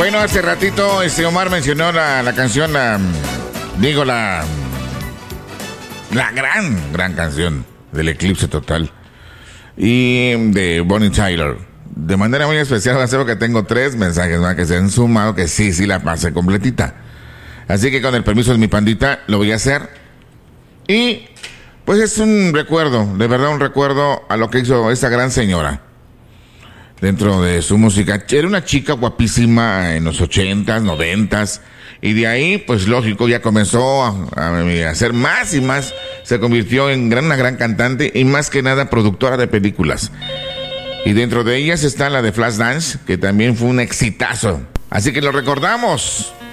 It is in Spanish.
Bueno, hace ratito Omar mencionó la canción, la gran canción del Eclipse Total y de Bonnie Tyler. De manera muy especial, Marcelo, que tengo 3 mensajes más que se han sumado, que sí la pasé completita. Así que con el permiso de mi pandita, lo voy a hacer. Y pues es un recuerdo, de verdad un recuerdo a lo que hizo esa gran señora dentro de su música. Era una chica guapísima en los 80s, 90s, y de ahí, pues lógico, ya comenzó a hacer más y más. Se convirtió en una gran cantante y más que nada productora de películas. Y dentro de ellas está la de Flashdance, que también fue un exitazo. Así que lo recordamos.